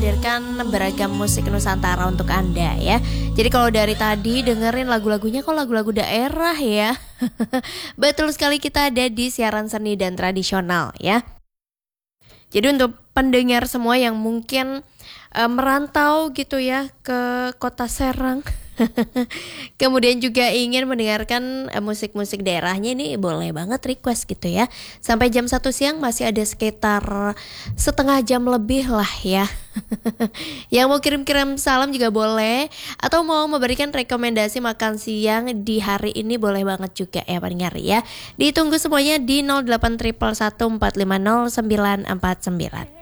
menghadirkan beragam musik Nusantara untuk Anda ya. Jadi kalau dari tadi dengerin lagu-lagunya kok lagu-lagu daerah ya. Betul sekali, kita ada di siaran seni dan tradisional ya. Jadi untuk pendengar semua yang mungkin merantau gitu ya ke kota Serang, kemudian juga ingin mendengarkan musik-musik daerahnya, ini boleh banget request gitu ya. Sampai jam 1 siang masih ada sekitar setengah jam lebih lah ya. Yang mau kirim-kirim salam juga boleh, atau mau memberikan rekomendasi makan siang di hari ini boleh banget juga ya pendengar ya. Ditunggu semuanya di 08 111 450 949.